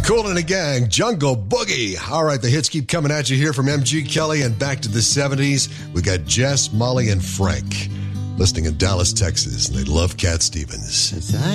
Kool and the Gang, Jungle Boogie. All right, the hits keep coming at you here from MG Kelly and back to the 70s. We got Jess, Molly, and Frank listening in Dallas, Texas, and they love Cat Stevens.